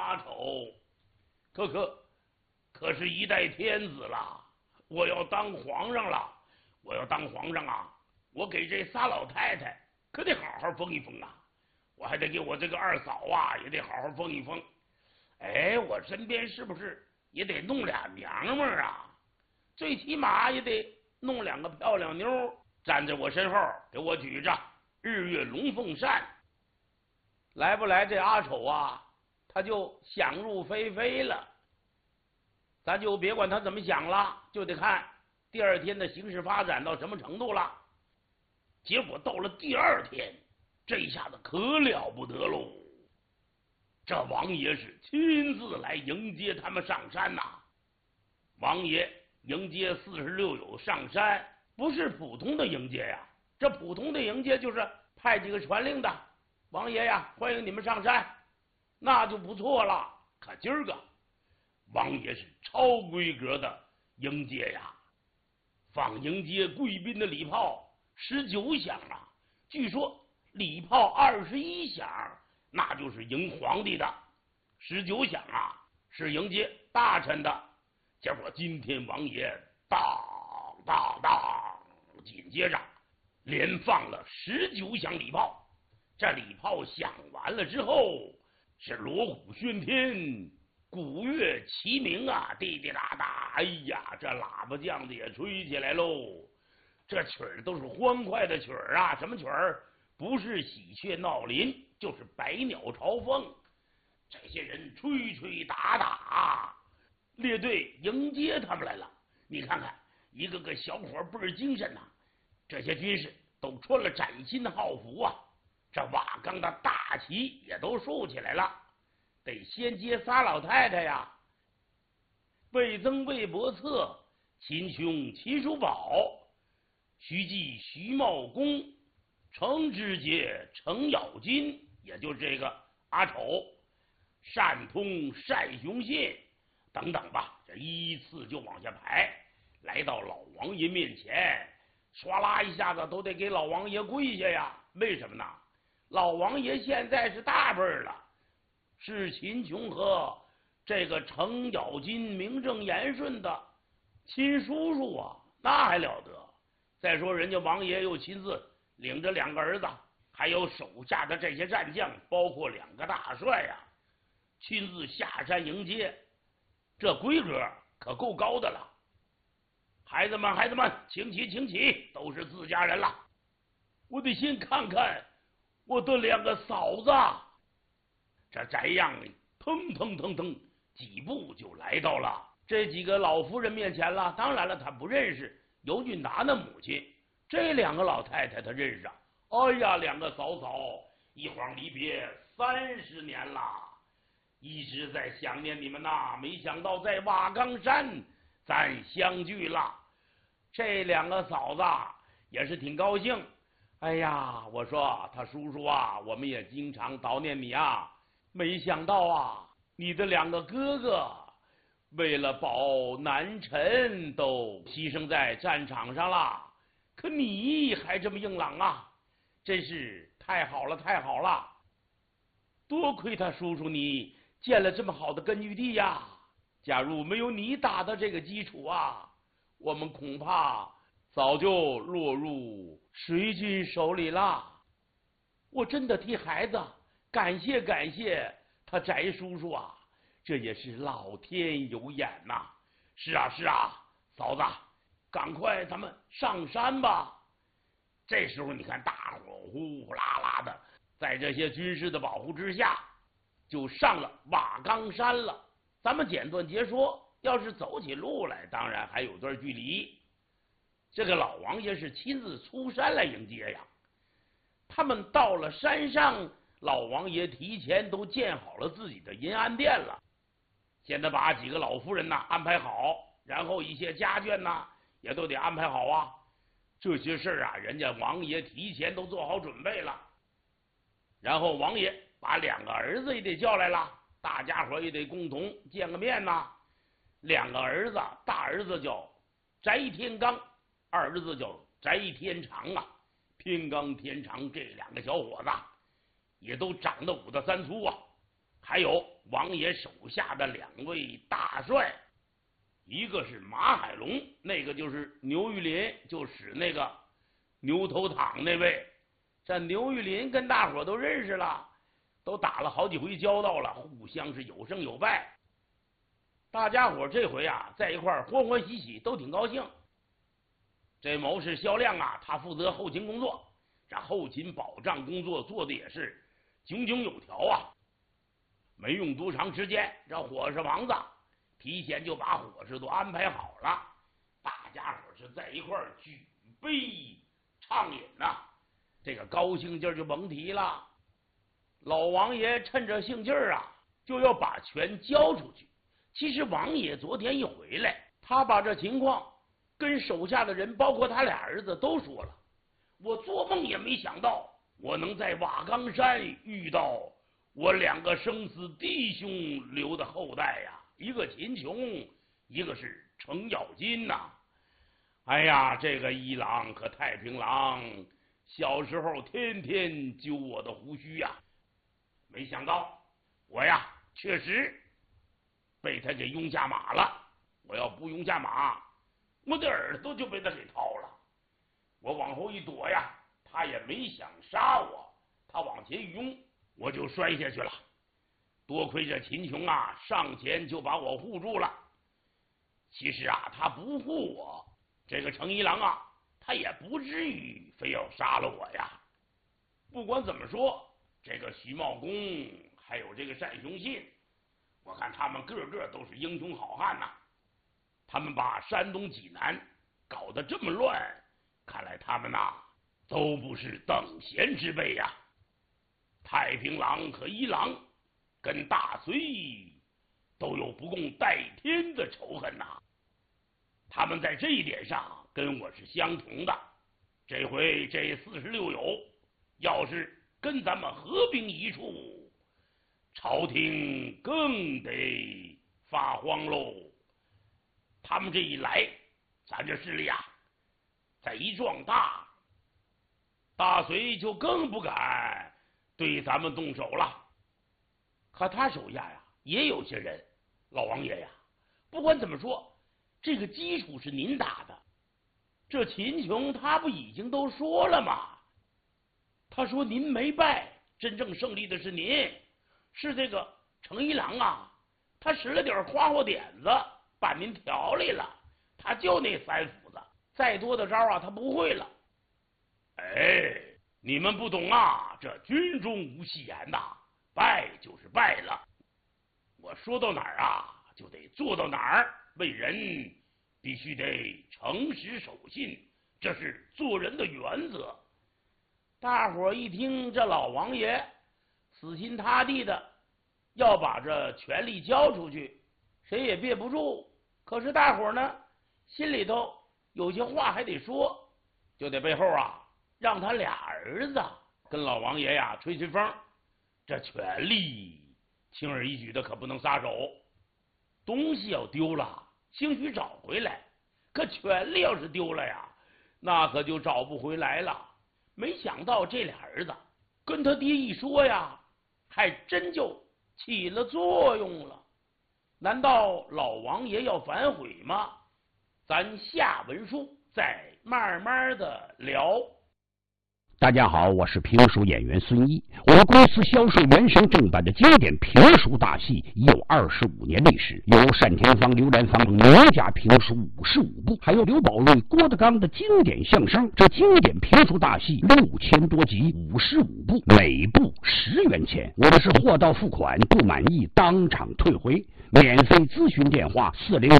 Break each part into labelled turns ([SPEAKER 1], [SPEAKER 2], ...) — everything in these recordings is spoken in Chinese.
[SPEAKER 1] 阿丑，可是一代天子了，我要当皇上了，我要当皇上啊！我给这仨老太太可得好好封一封啊！我还得给我这个二嫂啊，也得好好封一封。哎，我身边是不是也得弄俩娘们儿啊？最起码也得弄2个漂亮妞站在我身后给我举着日月龙凤扇。来不来这阿丑啊，他就想入非非了。咱就别管他怎么想了，就得看第二天的形势发展到什么程度了。结果到了第二天，这一下子可了不得喽！这王爷是亲自来迎接他们上山呐。王爷迎接46友上山，不是普通的迎接呀，这普通的迎接就是派几个传令的，王爷呀，欢迎你们上山，那就不错了。可今儿个王爷是超规格的迎接呀，放迎接贵宾的礼炮19响啊，据说礼炮21响，那就是迎皇帝的；19响啊，是迎接大臣的。结果今天王爷当当当，紧接着连放了19响礼炮。这礼炮响完了之后，是锣鼓喧天，鼓乐齐鸣啊，滴滴答答，哎呀，这喇叭将子也吹起来喽。这曲儿都是欢快的曲儿啊，什么曲儿？不是喜鹊闹林，就是百鸟朝凤。这些人吹吹打打，列队迎接他们来了。你看看，一个个小伙倍儿精神呐、这些军士都穿了崭新的号服啊，这瓦岗的大旗也都竖起来了。得先接仨老太太呀，魏增、魏伯策、秦琼、秦叔宝、徐继、徐茂公、程知节、程咬金，也就是这个阿丑、单通、单雄信等等吧，这依次就往下排，来到老王爷面前，唰啦一下子都得给老王爷跪下呀。为什么呢？老王爷现在是大辈儿了，是秦琼和这个程咬金名正言顺的亲叔叔啊，那还了得！再说人家王爷又亲自领着2个儿子，还有手下的这些战将，包括2个大帅呀，亲自下山迎接，这规格可够高的了。孩子们，请起，请起，都是自家人了。我得先看看我的2个嫂子。这翟样腾腾腾腾几步就来到了这几个老夫人面前了。当然了，他不认识尤俊达的母亲，这2个老太太他认识啊。哎呀，2个嫂嫂，一晃离别30年了，一直在想念你们呐，没想到在瓦岗山咱相聚了。这2个嫂子也是挺高兴。哎呀，我说他叔叔啊，我们也经常悼念你啊，没想到啊，你的2个哥哥为了保南陈都牺牲在战场上了，可你还这么硬朗啊，真是太好了，太好了！多亏他叔叔你建了这么好的根据地呀，假如没有你打的这个基础啊，我们恐怕早就落入水军手里了。我真的替孩子感谢他翟叔叔啊，这也是老天有眼呐。是啊，嫂子，赶快咱们上山吧。这时候你看，大伙呼呼啦啦的，在这些军士的保护之下，就上了瓦岗山了。咱们简短截说，要是走起路来，当然还有段距离。这个老王爷是亲自出山来迎接呀。他们到了山上，老王爷提前都建好了自己的银安殿了，现在把几个老夫人安排好，然后一些家眷也都得安排好啊。这些事啊，人家王爷提前都做好准备了。然后王爷把2个儿子也得叫来了，大家伙也得共同见个面呐。2个儿子，大儿子叫翟天罡，二儿子叫翟天长啊。天罡天长这2个小伙子也都长得5大3粗啊。还有王爷手下的2位大帅，一个是马海龙，那个就是牛玉林，就使那个牛头躺那位。这牛玉林跟大伙都认识了，都打了好几回交道了，互相是有胜有败。大家伙这回啊，在一块儿欢欢喜喜，都挺高兴。这谋士萧亮啊，他负责后勤工作，这后勤保障工作做的也是井井有条啊。没用多长时间，这伙食王子提前就把伙食都安排好了，大家伙是在一块儿举杯畅饮呐，这个高兴劲儿就甭提了。老王爷趁着兴劲儿啊，就要把权交出去。其实王爷昨天一回来，他把这情况跟手下的人，包括他俩儿子都说了。我做梦也没想到，我能在瓦岗山遇到我2个生死弟兄留的后代呀，一个秦琼，一个是程咬金呐。哎呀，这个一郎和太平郎小时候天天揪我的胡须呀，没想到我呀确实被他给用下马了。我要不用下马，我的耳朵就被他给掏了。我往后一躲呀，他也没想杀我，他往前一拥，我就摔下去了。多亏这秦琼啊上前就把我护住了。其实啊，他不护我，这个程一郎啊，他也不至于非要杀了我呀。不管怎么说，这个徐茂公还有这个单雄信，我看他们个个都是英雄好汉呐。他们把山东济南搞得这么乱，看来他们呐都不是等闲之辈呀。太平郎和一郎跟大隋都有不共戴天的仇恨呐，他们在这一点上跟我是相同的。这回这46友要是跟咱们合兵一处，朝廷更得发慌喽。他们这一来，咱这势力啊再一壮大，大隋就更不敢对咱们动手了。可他手下呀也有些人，老王爷呀，不管怎么说，这个基础是您打的。这秦琼他不已经都说了吗？他说您没败，真正胜利的是您，是这个程一郎啊，他使了点花花点子把您调理了，他就那3斧子，再多的招啊他不会了。哎，你们不懂啊，这军中无戏言呐，败就是败了。我说到哪儿啊，就得做到哪儿，为人必须得诚实守信，这是做人的原则。大伙一听这老王爷死心塌地的要把这权力交出去，谁也憋不住。可是大伙呢心里头有些话还得说，就得背后啊让他俩儿子跟老王爷呀吹吹风。这权力轻而易举的可不能撒手，东西要丢了兴许找回来，可权力要是丢了呀，那可就找不回来了。没想到这俩儿子跟他爹一说呀，还真就起了作用了。难道老王爷要反悔吗？咱下文书再慢慢的聊。
[SPEAKER 2] 大家好，我是评书演员孙一。我们公司销售原声正版的经典评书大戏已有25年历史，有单田芳、刘兰芳名家评书55部，还有刘宝瑞、郭德纲的经典相声。这经典评书大戏6000多集，55部，每部10元钱。我们是货到付款，不满意当场退回。免费咨询电话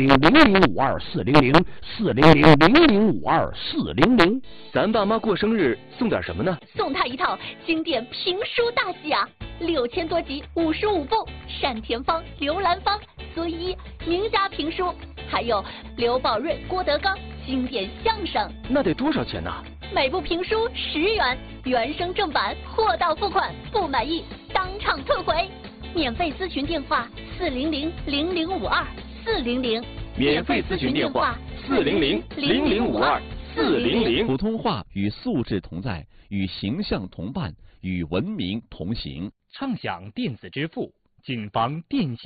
[SPEAKER 2] 400-0052-400-400-0052-400。
[SPEAKER 3] 咱爸妈过生日送点什么呢？
[SPEAKER 4] 送他一套经典评书大戏啊，6000多集55部，单田芳、刘兰芳、孙一名家评书，还有刘宝瑞、郭德纲经典相声。
[SPEAKER 3] 那得多少钱呢？
[SPEAKER 4] 每部评书10元，原声正版，货到付款，不满意当场退回。免费咨询电话400-0052-400。
[SPEAKER 3] 免费咨询电话400-0052-400。
[SPEAKER 5] 普通话与素质同在，与形象同伴，与文明同行。
[SPEAKER 6] 畅享电子支付， 谨防电线。